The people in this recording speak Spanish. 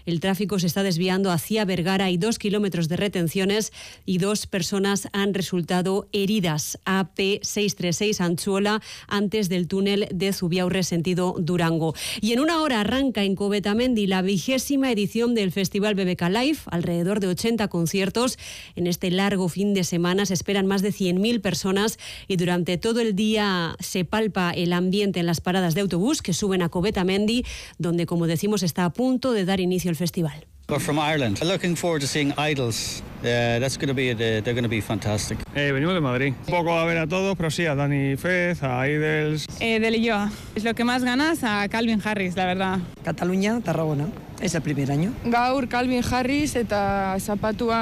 El tráfico se está desviando hacia Vergara. Hay 2 kilómetros de retenciones y 2 personas han resultado heridas. AP636 Antzuola, antes del túnel de Zubiaurre sentido Durango. Y en una hora arranca en Covetamendi la 20ª edición del Festival BBK Live. Alrededor de 80 conciertos. En este largo fin de semana se esperan más de 100.000 personas y durante todo el día se palpa el ambiente en las paradas de autobús que suben a Covetamendi, donde, como decimos, está a punto de dar inicio el festival. We're from Ireland. Looking forward to seeing Idols. They're going to be fantastic. Venimos de Madrid. Un poco a ver a todos, pero sí, a Dani Fez, a Idols. De Lilloa. Es lo que más ganas a Calvin Harris, la verdad. Cataluña, Tarragona. Es el primer año. Gaur Calvin Harris eta zapatua